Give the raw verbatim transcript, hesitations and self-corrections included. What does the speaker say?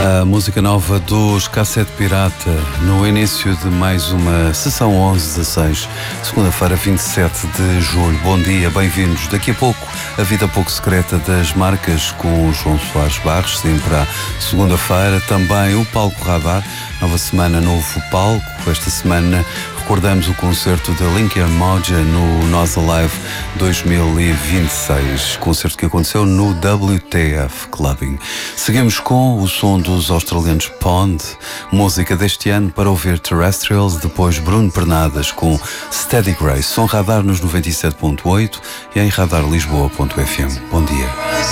A música nova dos Cassete Pirata, no início de mais uma sessão onze dezasseis, segunda-feira, vinte e sete de julho. Bom dia, bem-vindos. Daqui a pouco, a vida pouco secreta das marcas com o João Soares Barros, sempre à segunda-feira. Também o Palco Radar, nova semana, novo palco. Esta semana recordamos o concerto da Linker Moja no Nós Alive dois mil e vinte e seis, concerto que aconteceu no W T F Clubbing. Seguimos com o som dos australianos Pond, música deste ano para ouvir Terrestrials, depois Bruno Pernadas com Steady Grace. Som Radar nos noventa e sete ponto oito e em radar lisboa ponto f m. Bom dia.